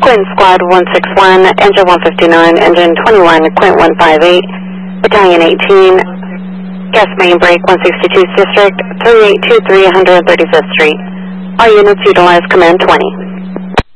Quint Squad 161, Engine 159, Engine 21, Quint 158, Battalion 18, Gas Main Break 162th District, 3823 135th Street. All units utilize Command 20.